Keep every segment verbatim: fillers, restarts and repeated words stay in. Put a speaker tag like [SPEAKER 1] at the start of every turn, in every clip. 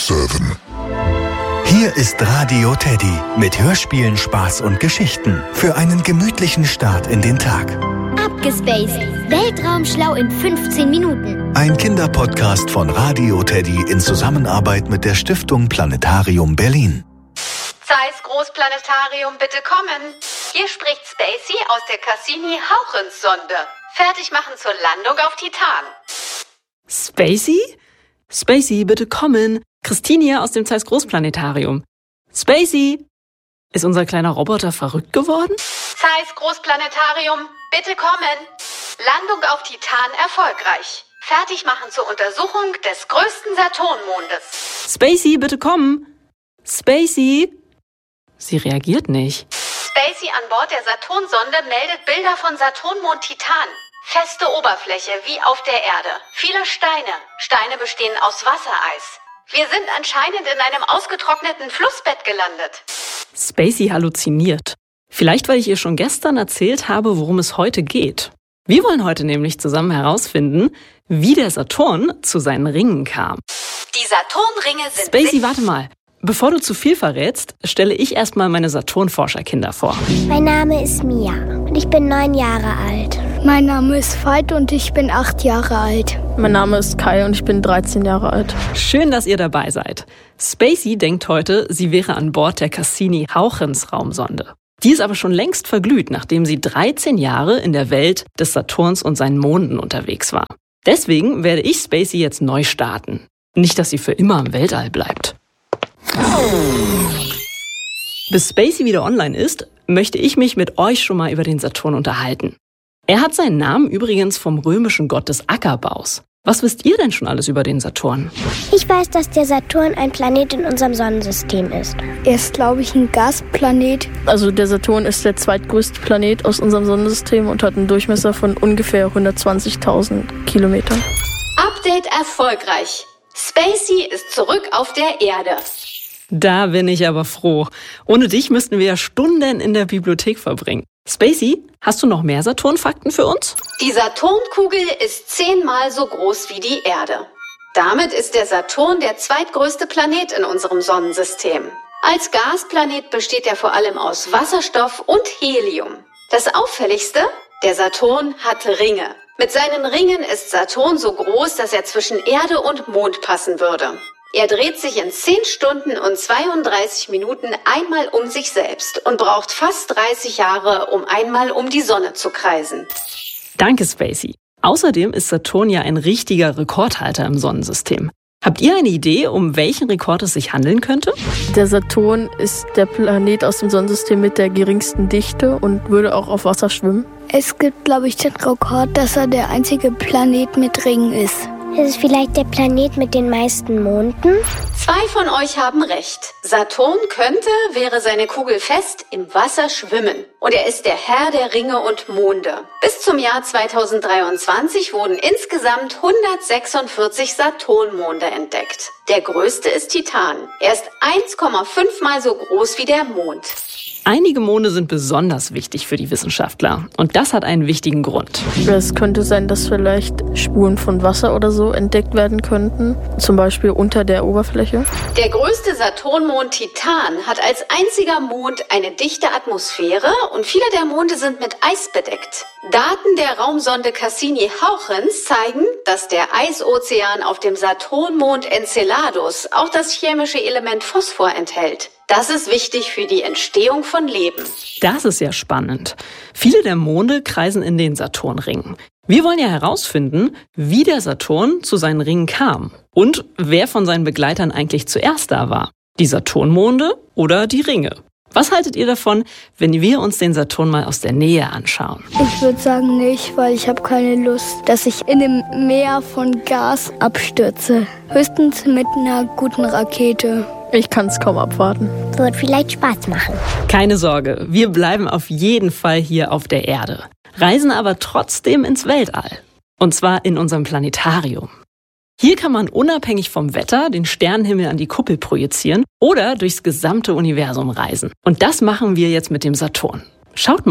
[SPEAKER 1] sieben.
[SPEAKER 2] Hier ist Radio Teddy mit Hörspielen, Spaß und Geschichten für einen gemütlichen Start in den Tag.
[SPEAKER 3] Abgespaced. Weltraumschlau in fünfzehn Minuten.
[SPEAKER 2] Ein Kinderpodcast von Radio Teddy in Zusammenarbeit mit der Stiftung Planetarium Berlin.
[SPEAKER 4] Zeiss Großplanetarium, bitte kommen. Hier spricht Spacey aus der Cassini-Hauchens-Sonde. Fertig machen zur Landung auf Titan.
[SPEAKER 5] Spacey? Spacey, bitte kommen. Christine hier aus dem Zeiss Großplanetarium. Spacey! Ist unser kleiner Roboter verrückt geworden?
[SPEAKER 4] Zeiss Großplanetarium, bitte kommen. Landung auf Titan erfolgreich. Fertig machen zur Untersuchung des größten Saturnmondes.
[SPEAKER 5] Spacey, bitte kommen. Spacey? Sie reagiert nicht.
[SPEAKER 4] Spacey an Bord der Saturnsonde meldet Bilder von Saturnmond Titan. Feste Oberfläche wie auf der Erde. Viele Steine. Steine bestehen aus Wassereis. Wir sind anscheinend in einem ausgetrockneten Flussbett gelandet.
[SPEAKER 5] Spacey halluziniert. Vielleicht, weil ich ihr schon gestern erzählt habe, worum es heute geht. Wir wollen heute nämlich zusammen herausfinden, wie der Saturn zu seinen Ringen kam.
[SPEAKER 4] Die Saturnringe sind...
[SPEAKER 5] Spacey, warte mal. Bevor du zu viel verrätst, stelle ich erstmal meine Saturnforscherkinder vor.
[SPEAKER 6] Mein Name ist Mia und ich bin neun Jahre alt.
[SPEAKER 7] Mein Name ist Veit und ich bin acht Jahre alt.
[SPEAKER 8] Mein Name ist Kai und ich bin dreizehn Jahre alt.
[SPEAKER 5] Schön, dass ihr dabei seid. Spacey denkt heute, sie wäre an Bord der Cassini-Hauchens-Raumsonde. Die ist aber schon längst verglüht, nachdem sie dreizehn Jahre in der Welt des Saturns und seinen Monden unterwegs war. Deswegen werde ich Spacey jetzt neu starten. Nicht, dass sie für immer im Weltall bleibt. Bis Spacey wieder online ist, möchte ich mich mit euch schon mal über den Saturn unterhalten. Er hat seinen Namen übrigens vom römischen Gott des Ackerbaus. Was wisst ihr denn schon alles über den Saturn?
[SPEAKER 6] Ich weiß, dass der Saturn ein Planet in unserem Sonnensystem ist.
[SPEAKER 7] Er ist, glaube ich, ein Gasplanet.
[SPEAKER 8] Also der Saturn ist der zweitgrößte Planet aus unserem Sonnensystem und hat einen Durchmesser von ungefähr hundertzwanzigtausend Kilometern.
[SPEAKER 4] Update erfolgreich. Spacey ist zurück auf der Erde.
[SPEAKER 5] Da bin ich aber froh. Ohne dich müssten wir ja Stunden in der Bibliothek verbringen. Spacey, hast du noch mehr Saturnfakten für uns?
[SPEAKER 4] Die Saturnkugel ist zehnmal so groß wie die Erde. Damit ist der Saturn der zweitgrößte Planet in unserem Sonnensystem. Als Gasplanet besteht er vor allem aus Wasserstoff und Helium. Das Auffälligste? Der Saturn hat Ringe. Mit seinen Ringen ist Saturn so groß, dass er zwischen Erde und Mond passen würde. Er dreht sich in zehn Stunden und zweiunddreißig Minuten einmal um sich selbst und braucht fast dreißig Jahre, um einmal um die Sonne zu kreisen.
[SPEAKER 5] Danke, Spacey. Außerdem ist Saturn ja ein richtiger Rekordhalter im Sonnensystem. Habt ihr eine Idee, um welchen Rekord es sich handeln könnte?
[SPEAKER 8] Der Saturn ist der Planet aus dem Sonnensystem mit der geringsten Dichte und würde auch auf Wasser schwimmen.
[SPEAKER 7] Es gibt, glaube ich, den Rekord, dass er der einzige Planet mit Ringen ist.
[SPEAKER 6] Ist es vielleicht der Planet mit den meisten Monden?
[SPEAKER 4] Zwei von euch haben recht. Saturn könnte, wäre seine Kugel fest, im Wasser schwimmen. Und er ist der Herr der Ringe und Monde. Bis zum Jahr zweitausenddreiundzwanzig wurden insgesamt hundertsechsundvierzig Saturnmonde entdeckt. Der größte ist Titan. Er ist eins Komma fünf Mal so groß wie der Mond.
[SPEAKER 5] Einige Monde sind besonders wichtig für die Wissenschaftler. Und das hat einen wichtigen Grund.
[SPEAKER 8] Es könnte sein, dass vielleicht Spuren von Wasser oder so entdeckt werden könnten. Zum Beispiel unter der Oberfläche.
[SPEAKER 4] Der größte Saturnmond Titan hat als einziger Mond eine dichte Atmosphäre und viele der Monde sind mit Eis bedeckt. Daten der Raumsonde Cassini-Hauchens zeigen, dass der Eisozean auf dem Saturnmond Enceladus auch das chemische Element Phosphor enthält. Das ist wichtig für die Entstehung von Leben.
[SPEAKER 5] Das ist ja spannend. Viele der Monde kreisen in den Saturnringen. Wir wollen ja herausfinden, wie der Saturn zu seinen Ringen kam und wer von seinen Begleitern eigentlich zuerst da war. Die Saturnmonde oder die Ringe? Was haltet ihr davon, wenn wir uns den Saturn mal aus der Nähe anschauen?
[SPEAKER 7] Ich würde sagen nicht, weil ich habe keine Lust, dass ich in einem Meer von Gas abstürze. Höchstens mit einer guten Rakete.
[SPEAKER 8] Ich kann es kaum abwarten.
[SPEAKER 6] Wird vielleicht Spaß machen.
[SPEAKER 5] Keine Sorge, wir bleiben auf jeden Fall hier auf der Erde, reisen aber trotzdem ins Weltall. Und zwar in unserem Planetarium. Hier kann man unabhängig vom Wetter den Sternenhimmel an die Kuppel projizieren oder durchs gesamte Universum reisen. Und das machen wir jetzt mit dem Saturn. Schaut mal,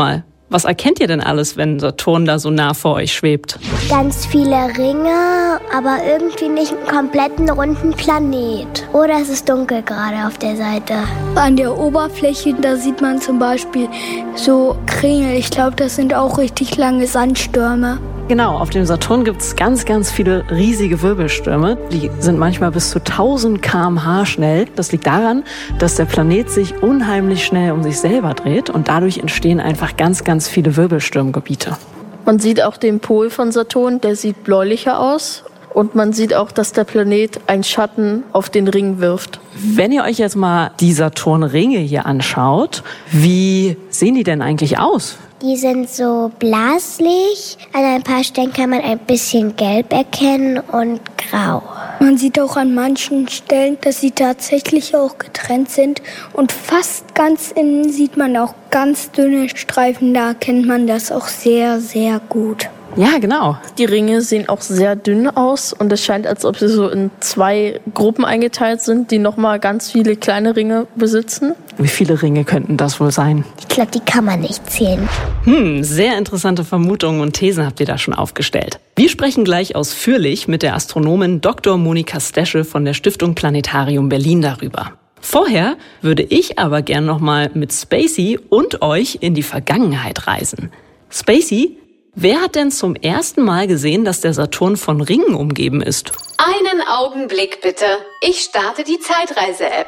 [SPEAKER 5] Was erkennt ihr denn alles, wenn Saturn da so nah vor euch schwebt?
[SPEAKER 6] Ganz viele Ringe, aber irgendwie nicht einen kompletten runden Planet. Oder es ist dunkel gerade auf der Seite.
[SPEAKER 7] An der Oberfläche, da sieht man zum Beispiel so Kringel. Ich glaube, das sind auch richtig lange Sandstürme.
[SPEAKER 5] Genau, auf dem Saturn gibt es ganz, ganz viele riesige Wirbelstürme. Die sind manchmal bis zu tausend Kilometer pro Stunde schnell. Das liegt daran, dass der Planet sich unheimlich schnell um sich selber dreht und dadurch entstehen einfach ganz, ganz viele Wirbelsturmgebiete.
[SPEAKER 8] Man sieht auch den Pol von Saturn, der sieht bläulicher aus. Und man sieht auch, dass der Planet einen Schatten auf den Ring wirft.
[SPEAKER 5] Wenn ihr euch jetzt mal die Saturnringe hier anschaut, wie sehen die denn eigentlich aus?
[SPEAKER 6] Die sind so blasig. An ein paar Stellen kann man ein bisschen gelb erkennen und grau.
[SPEAKER 7] Man sieht auch an manchen Stellen, dass sie tatsächlich auch getrennt sind. Und fast ganz innen sieht man auch ganz dünne Streifen. Da erkennt man das auch sehr, sehr gut.
[SPEAKER 5] Ja, genau.
[SPEAKER 8] Die Ringe sehen auch sehr dünn aus und es scheint, als ob sie so in zwei Gruppen eingeteilt sind, die nochmal ganz viele kleine Ringe besitzen.
[SPEAKER 5] Wie viele Ringe könnten das wohl sein?
[SPEAKER 6] Ich glaube, die kann man nicht zählen.
[SPEAKER 5] Hm, sehr interessante Vermutungen und Thesen habt ihr da schon aufgestellt. Wir sprechen gleich ausführlich mit der Astronomin Doktor Monika Stesche von der Stiftung Planetarium Berlin darüber. Vorher würde ich aber gern nochmal mit Spacey und euch in die Vergangenheit reisen. Spacey, wer hat denn zum ersten Mal gesehen, dass der Saturn von Ringen umgeben ist?
[SPEAKER 4] Einen Augenblick bitte. Ich starte die Zeitreise-App.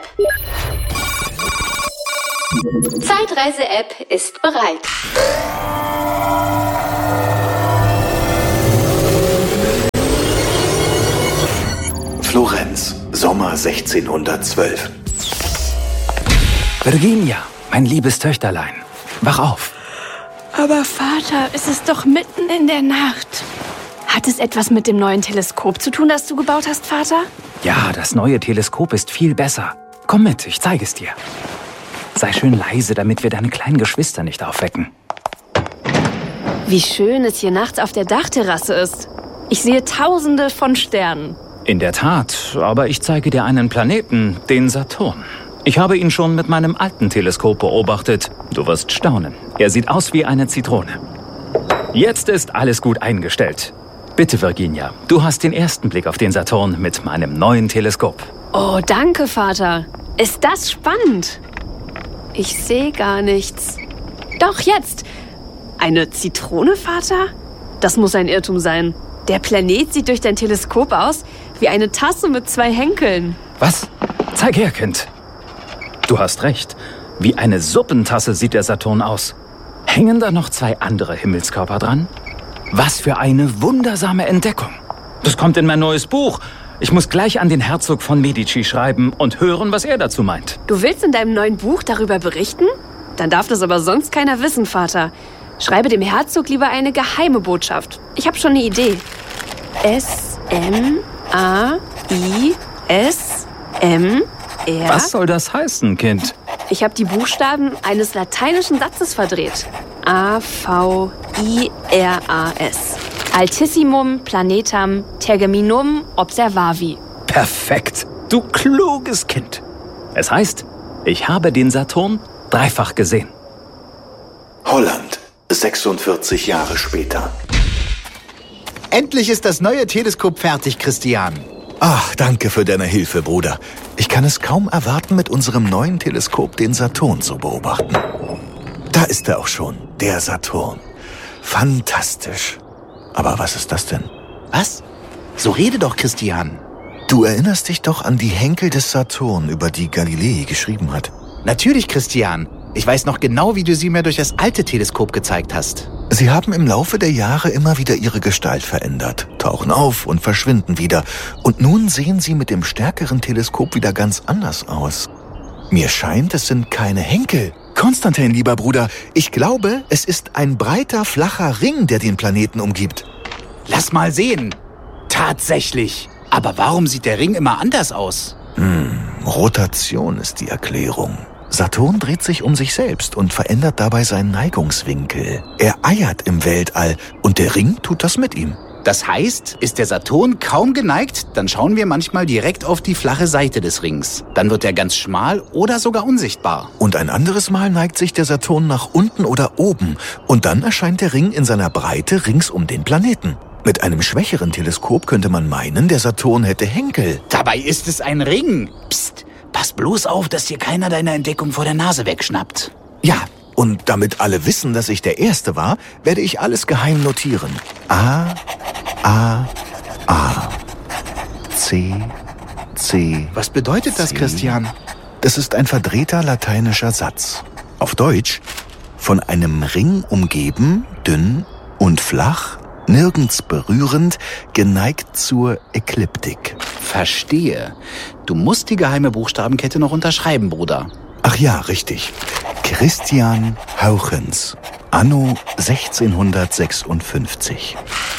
[SPEAKER 4] Zeitreise-App ist bereit.
[SPEAKER 2] Florenz, Sommer sechzehnhundertzwölf.
[SPEAKER 1] Virginia, mein liebes Töchterlein, wach auf.
[SPEAKER 9] Aber Vater, es ist doch mitten in der Nacht. Hat es etwas mit dem neuen Teleskop zu tun, das du gebaut hast, Vater?
[SPEAKER 1] Ja, das neue Teleskop ist viel besser. Komm mit, ich zeige es dir. Sei schön leise, damit wir deine kleinen Geschwister nicht aufwecken.
[SPEAKER 9] Wie schön es hier nachts auf der Dachterrasse ist. Ich sehe tausende von Sternen.
[SPEAKER 1] In der Tat, aber ich zeige dir einen Planeten, den Saturn. Ich habe ihn schon mit meinem alten Teleskop beobachtet. Du wirst staunen. Er sieht aus wie eine Zitrone. Jetzt ist alles gut eingestellt. Bitte, Virginia, du hast den ersten Blick auf den Saturn mit meinem neuen Teleskop.
[SPEAKER 9] Oh, danke, Vater. Ist das spannend? Ich sehe gar nichts. Doch, jetzt. Eine Zitrone, Vater? Das muss ein Irrtum sein. Der Planet sieht durch dein Teleskop aus wie eine Tasse mit zwei Henkeln.
[SPEAKER 1] Was? Zeig her, Kind. Du hast recht. Wie eine Suppentasse sieht der Saturn aus. Hängen da noch zwei andere Himmelskörper dran? Was für eine wundersame Entdeckung. Das kommt in mein neues Buch. Ich muss gleich an den Herzog von Medici schreiben und hören, was er dazu meint.
[SPEAKER 9] Du willst in deinem neuen Buch darüber berichten? Dann darf das aber sonst keiner wissen, Vater. Schreibe dem Herzog lieber eine geheime Botschaft. Ich habe schon eine Idee. S M A I S M R.
[SPEAKER 1] Was soll das heißen, Kind?
[SPEAKER 9] Ich habe die Buchstaben eines lateinischen Satzes verdreht. A V I R A S. Altissimum planetam tergeminum observavi.
[SPEAKER 1] Perfekt. Du kluges Kind. Es heißt, ich habe den Saturn dreifach gesehen.
[SPEAKER 2] Holland, sechsundvierzig Jahre später.
[SPEAKER 10] Endlich ist das neue Teleskop fertig, Christian.
[SPEAKER 2] Ach, danke für deine Hilfe, Bruder. Ich kann es kaum erwarten, mit unserem neuen Teleskop den Saturn zu beobachten. Da ist er auch schon, der Saturn. Fantastisch. Aber was ist das denn?
[SPEAKER 10] Was? So rede doch, Christian.
[SPEAKER 2] Du erinnerst dich doch an die Henkel des Saturn, über die Galilei geschrieben hat.
[SPEAKER 10] Natürlich, Christian. Ich weiß noch genau, wie du sie mir durch das alte Teleskop gezeigt hast.
[SPEAKER 2] Sie haben im Laufe der Jahre immer wieder ihre Gestalt verändert, tauchen auf und verschwinden wieder. Und nun sehen sie mit dem stärkeren Teleskop wieder ganz anders aus. Mir scheint, es sind keine Henkel. Konstantin, lieber Bruder, ich glaube, es ist ein breiter, flacher Ring, der den Planeten umgibt.
[SPEAKER 10] Lass mal sehen. Tatsächlich. Aber warum sieht der Ring immer anders aus?
[SPEAKER 2] Hm, Rotation ist die Erklärung. Saturn dreht sich um sich selbst und verändert dabei seinen Neigungswinkel. Er eiert im Weltall und der Ring tut das mit ihm.
[SPEAKER 10] Das heißt, ist der Saturn kaum geneigt, dann schauen wir manchmal direkt auf die flache Seite des Rings. Dann wird er ganz schmal oder sogar unsichtbar.
[SPEAKER 2] Und ein anderes Mal neigt sich der Saturn nach unten oder oben. Und dann erscheint der Ring in seiner Breite rings um den Planeten. Mit einem schwächeren Teleskop könnte man meinen, der Saturn hätte Henkel.
[SPEAKER 10] Dabei ist es ein Ring. Psst, pass bloß auf, dass dir keiner deine Entdeckung vor der Nase wegschnappt.
[SPEAKER 2] Ja, und damit alle wissen, dass ich der Erste war, werde ich alles geheim notieren. A, A, A. C, C.
[SPEAKER 10] Was bedeutet das,
[SPEAKER 2] C.
[SPEAKER 10] Christian?
[SPEAKER 2] Das ist ein verdrehter lateinischer Satz. Auf Deutsch: von einem Ring umgeben, dünn und flach, nirgends berührend, geneigt zur Ekliptik.
[SPEAKER 10] Verstehe. Du musst die geheime Buchstabenkette noch unterschreiben, Bruder.
[SPEAKER 2] Ach ja, richtig. Christian Hauchens, anno sechzehnhundertsechsundfünfzig.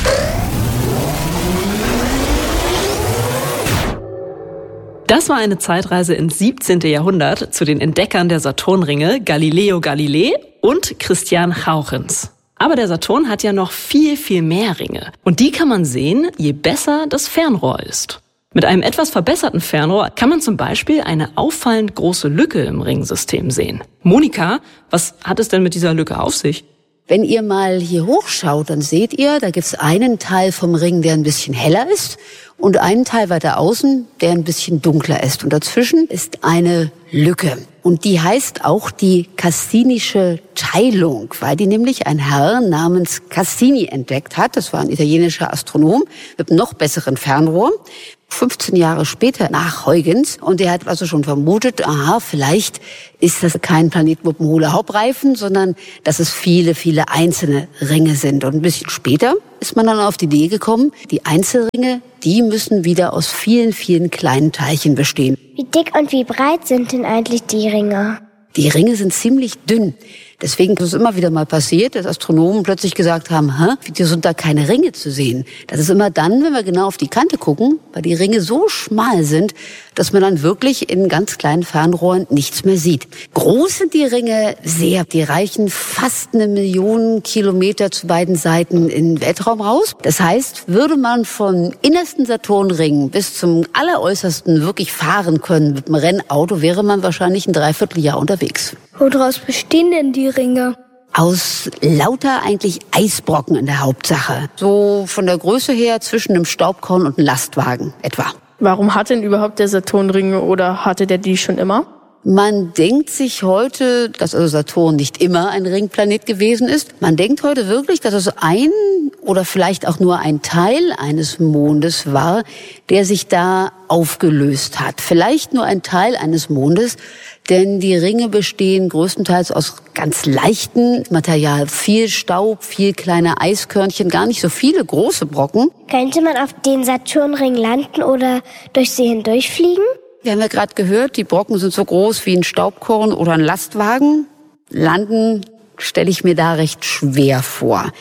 [SPEAKER 5] Das war eine Zeitreise ins siebzehnten Jahrhundert zu den Entdeckern der Saturnringe Galileo Galilei und Christian Hauchens. Aber der Saturn hat ja noch viel, viel mehr Ringe. Und die kann man sehen, je besser das Fernrohr ist. Mit einem etwas verbesserten Fernrohr kann man zum Beispiel eine auffallend große Lücke im Ringsystem sehen. Monika, was hat es denn mit dieser Lücke auf sich?
[SPEAKER 11] Wenn ihr mal hier hochschaut, dann seht ihr, da gibt's einen Teil vom Ring, der ein bisschen heller ist und einen Teil weiter außen, der ein bisschen dunkler ist. Und dazwischen ist eine Lücke. Und die heißt auch die Cassinische Teilung, weil die nämlich ein Herr namens Cassini entdeckt hat. Das war ein italienischer Astronom mit einem noch besseren Fernrohr. fünfzehn Jahre später nach Huygens. Und der hat also schon vermutet, aha, vielleicht ist das kein Planet mit einem hohlen Hauptreifen, sondern dass es viele, viele einzelne Ringe sind. Und ein bisschen später ist man dann auf die Idee gekommen, die Einzelringe, die müssen wieder aus vielen, vielen kleinen Teilchen bestehen.
[SPEAKER 6] Wie dick und wie breit sind denn eigentlich die Ringe?
[SPEAKER 11] Die Ringe sind ziemlich dünn. Deswegen ist es immer wieder mal passiert, dass Astronomen plötzlich gesagt haben, hä, wieso sind da keine Ringe zu sehen? Das ist immer dann, wenn wir genau auf die Kante gucken, weil die Ringe so schmal sind, dass man dann wirklich in ganz kleinen Fernrohren nichts mehr sieht. Groß sind die Ringe sehr. Die reichen fast eine Million Kilometer zu beiden Seiten in den Weltraum raus. Das heißt, würde man vom innersten Saturnring bis zum alleräußersten wirklich fahren können mit einem Rennauto, wäre man wahrscheinlich ein Dreivierteljahr unterwegs.
[SPEAKER 7] Woraus bestehen denn die Ringe?
[SPEAKER 11] Aus lauter eigentlich Eisbrocken in der Hauptsache. So von der Größe her zwischen einem Staubkorn und einem Lastwagen etwa.
[SPEAKER 8] Warum hat denn überhaupt der Saturn Ringe oder hatte der die schon immer?
[SPEAKER 11] Man denkt sich heute, dass also Saturn nicht immer ein Ringplanet gewesen ist. Man denkt heute wirklich, dass es ein oder vielleicht auch nur ein Teil eines Mondes war, der sich da aufgelöst hat. Vielleicht nur ein Teil eines Mondes, denn die Ringe bestehen größtenteils aus ganz leichtem Material. Viel Staub, viel kleine Eiskörnchen, gar nicht so viele große Brocken.
[SPEAKER 6] Könnte man auf den Saturnring landen oder durch sie hindurchfliegen?
[SPEAKER 11] Wir haben ja gerade gehört, die Brocken sind so groß wie ein Staubkorn oder ein Lastwagen. Landen stelle ich mir da recht schwer vor.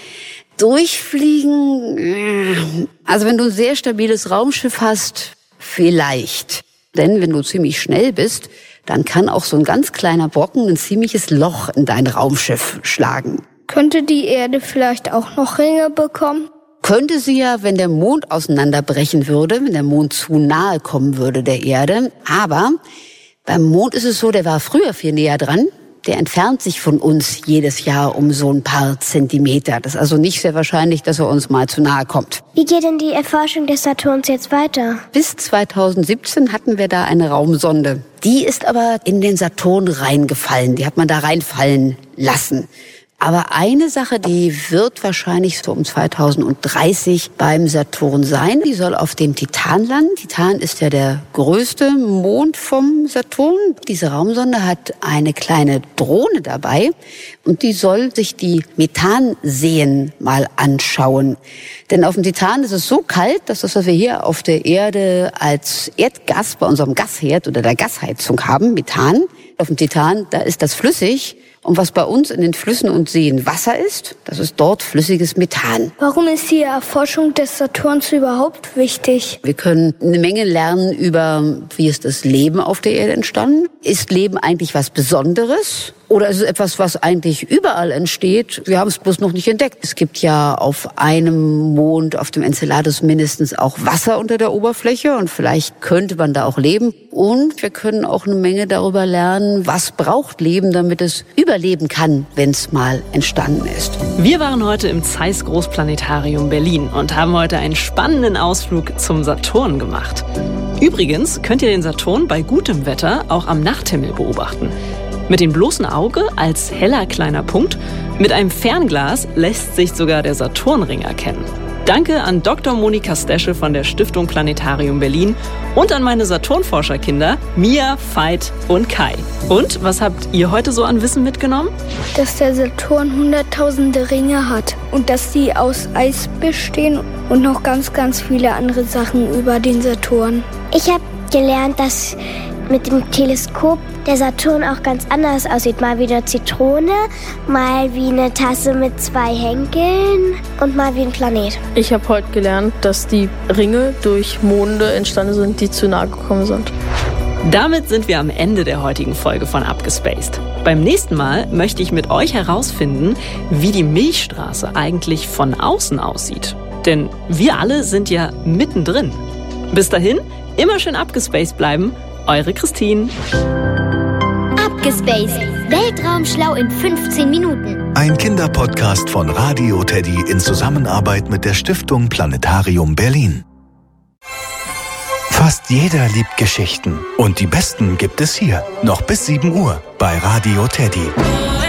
[SPEAKER 11] Durchfliegen, also wenn du ein sehr stabiles Raumschiff hast, vielleicht. Denn wenn du ziemlich schnell bist, dann kann auch so ein ganz kleiner Brocken ein ziemliches Loch in dein Raumschiff schlagen.
[SPEAKER 7] Könnte die Erde vielleicht auch noch Ringe bekommen?
[SPEAKER 11] Könnte sie ja, wenn der Mond auseinanderbrechen würde, wenn der Mond zu nahe kommen würde der Erde. Aber beim Mond ist es so, der war früher viel näher dran. Der entfernt sich von uns jedes Jahr um so ein paar Zentimeter. Das ist also nicht sehr wahrscheinlich, dass er uns mal zu nahe kommt.
[SPEAKER 6] Wie geht denn die Erforschung des Saturns jetzt weiter?
[SPEAKER 11] Bis zweitausendsiebzehn hatten wir da eine Raumsonde. Die ist aber in den Saturn reingefallen. Die hat man da reinfallen lassen. Aber eine Sache, die wird wahrscheinlich so um zweitausenddreißig beim Saturn sein. Die soll auf dem Titan landen. Titan ist ja der größte Mond vom Saturn. Diese Raumsonde hat eine kleine Drohne dabei und die soll sich die Methanseen mal anschauen. Denn auf dem Titan ist es so kalt, dass das, was wir hier auf der Erde als Erdgas bei unserem Gasherd oder der Gasheizung haben, Methan, auf dem Titan, da ist das flüssig. Und was bei uns in den Flüssen und Seen Wasser ist, das ist dort flüssiges Methan.
[SPEAKER 7] Warum ist die Erforschung des Saturns überhaupt wichtig?
[SPEAKER 11] Wir können eine Menge lernen über, wie ist das Leben auf der Erde entstanden. Ist Leben eigentlich was Besonderes? Oder ist es etwas, was eigentlich überall entsteht? Wir haben es bloß noch nicht entdeckt. Es gibt ja auf einem Mond, auf dem Enceladus, mindestens auch Wasser unter der Oberfläche und vielleicht könnte man da auch leben. Und wir können auch eine Menge darüber lernen, was braucht Leben, damit es überleben kann, wenn es mal entstanden ist.
[SPEAKER 5] Wir waren heute im Zeiss Großplanetarium Berlin und haben heute einen spannenden Ausflug zum Saturn gemacht. Übrigens könnt ihr den Saturn bei gutem Wetter auch am Nachthimmel beobachten. Mit dem bloßen Auge als heller kleiner Punkt. Mit einem Fernglas lässt sich sogar der Saturnring erkennen. Danke an Doktor Monika Steschel von der Stiftung Planetarium Berlin und an meine Saturnforscherkinder Mia, Veit und Kai. Und was habt ihr heute so an Wissen mitgenommen?
[SPEAKER 7] Dass der Saturn hunderttausende Ringe hat und dass sie aus Eis bestehen und noch ganz, ganz viele andere Sachen über den Saturn.
[SPEAKER 6] Ich habe gelernt, dass mit dem Teleskop der Saturn auch ganz anders aussieht. Mal wie eine Zitrone, mal wie eine Tasse mit zwei Henkeln und mal wie ein Planet.
[SPEAKER 8] Ich habe heute gelernt, dass die Ringe durch Monde entstanden sind, die zu nahe gekommen sind.
[SPEAKER 5] Damit sind wir am Ende der heutigen Folge von Abgespaced. Beim nächsten Mal möchte ich mit euch herausfinden, wie die Milchstraße eigentlich von außen aussieht. Denn wir alle sind ja mittendrin. Bis dahin, immer schön abgespaced bleiben. Eure Christine.
[SPEAKER 3] Abgespaced. Weltraumschlau in fünfzehn Minuten.
[SPEAKER 2] Ein Kinderpodcast von Radio Teddy in Zusammenarbeit mit der Stiftung Planetarium Berlin. Fast jeder liebt Geschichten. Und die besten gibt es hier. Noch bis sieben Uhr bei Radio Teddy.